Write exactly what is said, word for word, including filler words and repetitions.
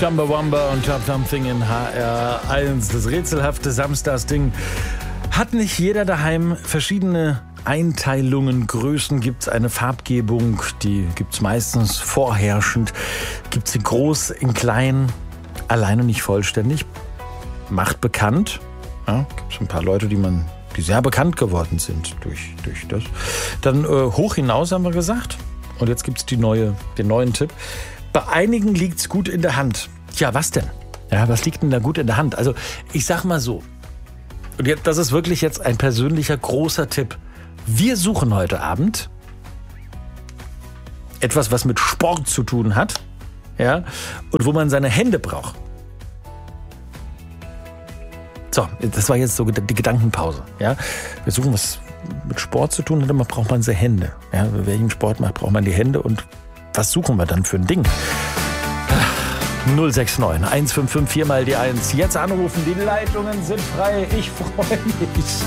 Chumbawamba und Top Something in H R eins. Das rätselhafte Samstagsding. Hat nicht jeder daheim verschiedene Einteilungen, Größen? Gibt es eine Farbgebung, die gibt es meistens vorherrschend? Gibt es sie groß, in klein, alleine nicht vollständig? Macht bekannt. Ja, gibt es ein paar Leute, die man, die sehr bekannt geworden sind durch, durch das. Dann äh, hoch hinaus haben wir gesagt. Und jetzt gibt es die neue, den neuen Tipp. Bei einigen liegt es gut in der Hand. Tja, was denn? Ja, was liegt denn da gut in der Hand? Also ich sag mal so, und jetzt, das ist wirklich jetzt ein persönlicher großer Tipp. Wir suchen heute Abend etwas, was mit Sport zu tun hat, ja, und wo man seine Hände braucht. So, das war jetzt so die Gedankenpause. Ja. Wir suchen, was mit Sport zu tun hat, aber braucht man seine Hände. Ja, wer welchen Sport macht, braucht man die Hände. Und was suchen wir dann für ein Ding? null sechs neun eins fünf fünf vier mal die eins. Jetzt anrufen, die Leitungen sind frei. Ich freue mich.